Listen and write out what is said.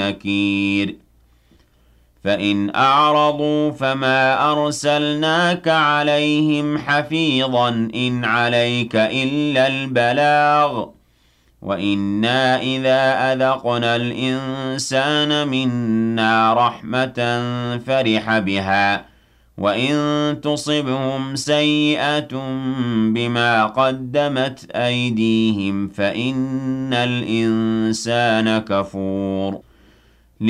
نكير فإن أعرضوا فما أرسلناك عليهم حفيظا إن عليك إلا البلاغ وإنا إذا أذقنا الإنسان منا رحمة فرح بها وإن تصبهم سيئة بما قدمت أيديهم فإن الإنسان كفور